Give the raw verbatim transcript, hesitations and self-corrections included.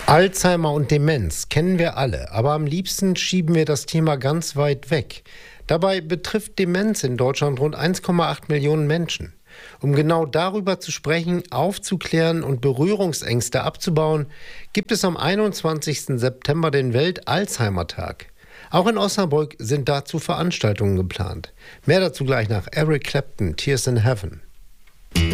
Alzheimer und Demenz kennen wir alle, aber am liebsten schieben wir das Thema ganz weit weg. Dabei betrifft Demenz in Deutschland rund eins Komma acht Millionen Menschen. Um genau darüber zu sprechen, aufzuklären und Berührungsängste abzubauen, gibt es am einundzwanzigsten September den Welt-Alzheimer-Tag. Auch in Osnabrück sind dazu Veranstaltungen geplant. Mehr dazu gleich nach Eric Clapton, Tears in Heaven.